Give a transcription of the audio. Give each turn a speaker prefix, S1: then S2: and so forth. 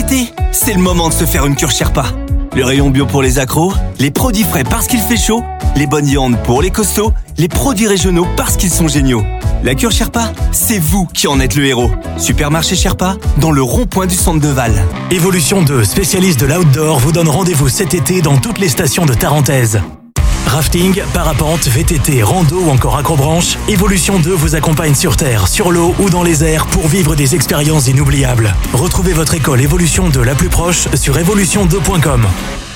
S1: l'été, c'est le moment de se faire une cure Sherpa. Le rayon bio pour les accros, les produits frais parce qu'il fait chaud, les bonnes viandes pour les costauds, les produits régionaux parce qu'ils sont géniaux. La cure Sherpa, c'est vous qui en êtes le héros. Supermarché Sherpa, dans le rond-point du centre de Val.
S2: Evolution 2, spécialiste de l'outdoor, vous donne rendez-vous cet été dans toutes les stations de Tarentaise. Rafting, parapente, VTT, rando ou encore accrobranche, Evolution 2 vous accompagne sur terre, sur l'eau ou dans les airs pour vivre des expériences inoubliables. Retrouvez votre école Evolution 2 la plus proche sur evolution2.com.